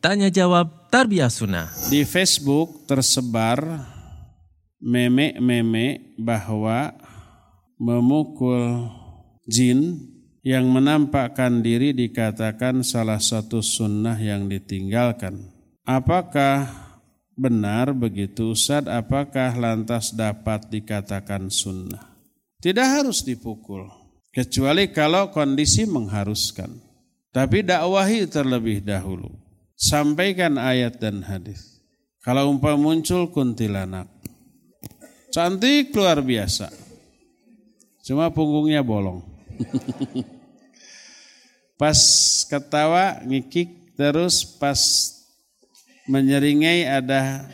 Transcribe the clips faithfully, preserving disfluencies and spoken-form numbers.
Tanya jawab Tarbiyah Sunnah. Di Facebook tersebar meme-meme bahwa memukul jin yang menampakkan diri dikatakan salah satu sunnah yang ditinggalkan. Apakah benar begitu Ustaz? Apakah lantas dapat dikatakan sunnah? Tidak harus dipukul, kecuali kalau kondisi mengharuskan. Tapi dakwahi terlebih dahulu. Sampaikan ayat dan hadis. Kalau umpama muncul kuntilanak, cantik luar biasa, cuma punggungnya bolong. Pas ketawa ngikik, terus pas menyeringai ada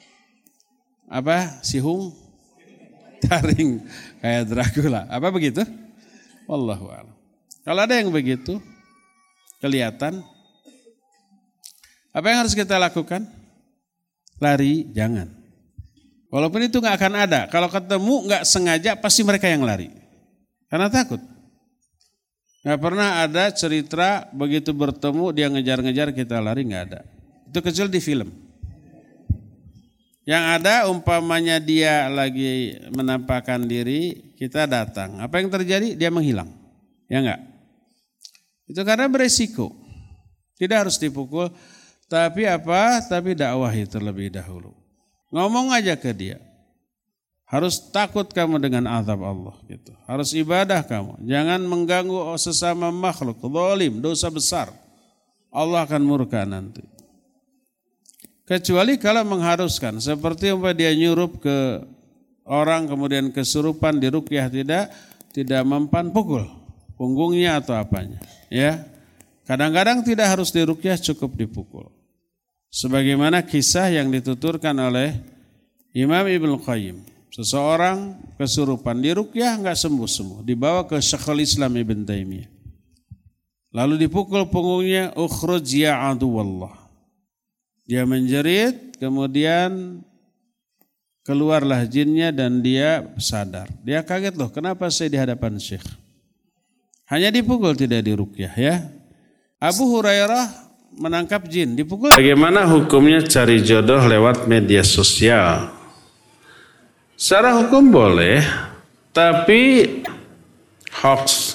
apa? Sihung, taring kayak Dracula. Apa begitu? Wallahu a'lam. Kalau ada yang begitu kelihatan, apa yang harus kita lakukan? Lari, jangan. Walaupun itu nggak akan ada. Kalau ketemu nggak sengaja, pasti mereka yang lari. Karena takut. Nggak pernah ada cerita begitu bertemu dia ngejar-ngejar kita lari, nggak ada. Itu kecil di film. Yang ada umpamanya dia lagi menampakkan diri, kita datang. Apa yang terjadi? Dia menghilang. Ya enggak? Itu karena beresiko. Tidak harus dipukul. Tapi apa? Tapi dakwahi terlebih dahulu. Ngomong aja ke dia. Harus takut kamu dengan azab Allah. Gitu. Harus ibadah kamu. Jangan mengganggu sesama makhluk. Zalim, dosa besar. Allah akan murka nanti. Kecuali kalau mengharuskan. Seperti umpama dia nyurup ke orang kemudian kesurupan di ruqyah tidak tidak mempan, pukul punggungnya atau apanya. Ya, kadang-kadang tidak harus di ruqyah, cukup dipukul. Sebagaimana kisah yang dituturkan oleh Imam Ibnu Qayyim. Seseorang kesurupan di ruqyah enggak sembuh-sembuh, dibawa ke Syekhul Islam Ibnu Taimiyah. Lalu dipukul punggungnya, ukhruj ya aduwallah. Dia menjerit, kemudian keluarlah jinnya dan dia sadar. Dia kaget, loh kenapa saya di hadapan Syekh? Hanya dipukul, tidak diruqyah ya. Abu Hurairah menangkap jin, dipukul. Bagaimana hukumnya cari jodoh lewat media sosial? Secara hukum boleh, tapi hoax.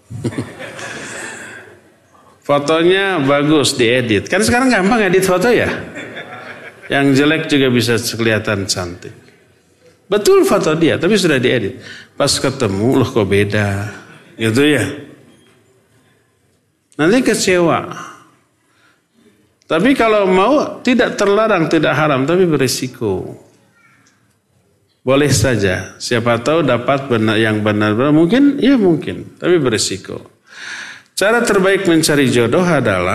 Fotonya bagus diedit. Kan sekarang gampang edit foto ya. Yang jelek juga bisa kelihatan cantik. Betul foto dia, tapi sudah diedit. Pas ketemu, loh kok beda. Gitu ya. Nanti kecewa. Tapi kalau mau tidak terlarang, tidak haram, tapi berisiko. Boleh saja. Siapa tahu dapat benar yang benar-benar. Mungkin, ya mungkin. Tapi berisiko. Cara terbaik mencari jodoh adalah